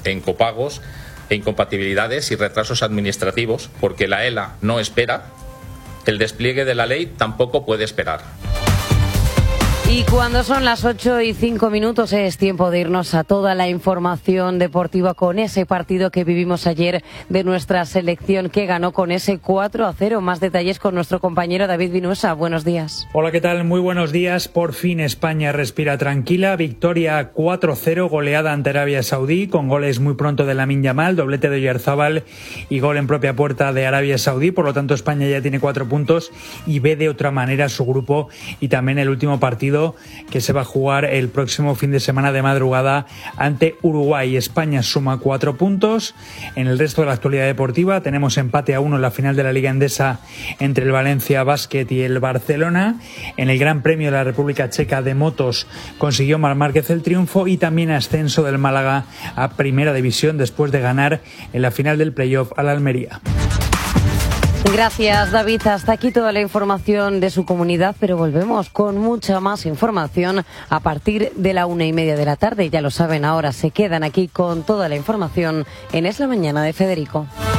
en copagos e incompatibilidades y retrasos administrativos, porque la ELA no espera, el despliegue de la ley tampoco puede esperar. Y cuando son las 8:05 es tiempo de irnos a toda la información deportiva con ese partido que vivimos ayer de nuestra selección que ganó con ese 4-0. Más detalles con nuestro compañero David Vinuesa. Buenos días. Hola, ¿qué tal? Muy buenos días. Por fin España respira tranquila. Victoria 4-0, goleada ante Arabia Saudí, con goles muy pronto de Lamine Yamal, doblete de Oyarzabal y gol en propia puerta de Arabia Saudí. Por lo tanto, España ya tiene 4 puntos y ve de otra manera su grupo y también el último partido que se va a jugar el próximo fin de semana de madrugada ante Uruguay. España suma 4 puntos. En el resto de la actualidad deportiva tenemos empate a 1 en la final de la Liga Endesa entre el Valencia Basket y el Barcelona. En el Gran Premio de la República Checa de motos consiguió Marc Márquez el triunfo y también ascenso del Málaga a Primera División después de ganar en la final del playoff a la Almería. Gracias, David. Hasta aquí toda la información de su comunidad, pero volvemos con mucha más información a partir de la 1:30 de la tarde. Ya lo saben, ahora se quedan aquí con toda la información en Es la Mañana de Federico.